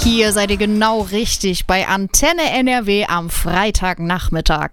Hier seid ihr genau richtig bei Antenne NRW am Freitagnachmittag.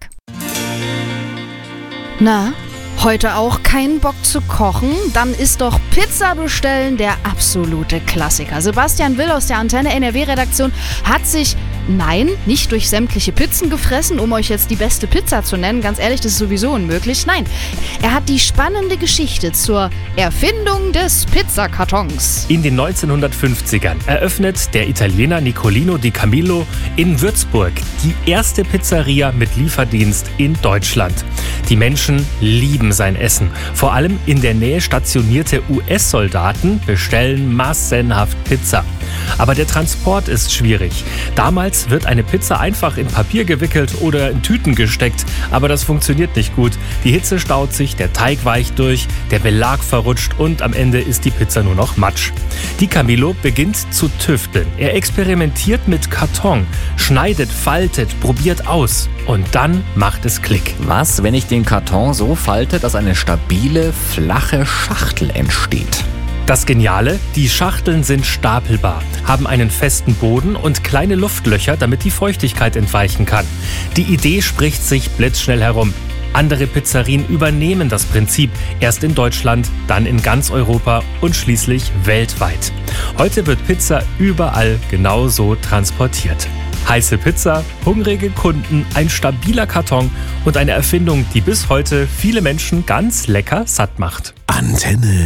Na, heute auch keinen Bock zu kochen? Dann ist doch Pizza bestellen der absolute Klassiker. Sebastian Will aus der Antenne NRW-Redaktion hat sich, nein, nicht durch sämtliche Pizzen gefressen, um euch jetzt die beste Pizza zu nennen. Ganz ehrlich, das ist sowieso unmöglich. Nein, er hat die spannende Geschichte zur Erfindung des Pizzakartons. In den 1950ern eröffnet der Italiener Nicolino di Camillo in Würzburg die erste Pizzeria mit Lieferdienst in Deutschland. Die Menschen lieben sein Essen. Vor allem in der Nähe stationierte US-Soldaten bestellen massenhaft Pizza. Aber der Transport ist schwierig. Damals wird eine Pizza einfach in Papier gewickelt oder in Tüten gesteckt. Aber das funktioniert nicht gut. Die Hitze staut sich, der Teig weicht durch, der Belag verrutscht und am Ende ist die Pizza nur noch Matsch. Di Camillo beginnt zu tüfteln. Er experimentiert mit Karton, schneidet, faltet, probiert aus. Und dann macht es Klick. Was, wenn ich den Karton so falte, dass eine stabile, flache Schachtel entsteht? Das Geniale, die Schachteln sind stapelbar, haben einen festen Boden und kleine Luftlöcher, damit die Feuchtigkeit entweichen kann. Die Idee spricht sich blitzschnell herum. Andere Pizzerien übernehmen das Prinzip, erst in Deutschland, dann in ganz Europa und schließlich weltweit. Heute wird Pizza überall genauso transportiert. Heiße Pizza, hungrige Kunden, ein stabiler Karton und eine Erfindung, die bis heute viele Menschen ganz lecker satt macht. Antenne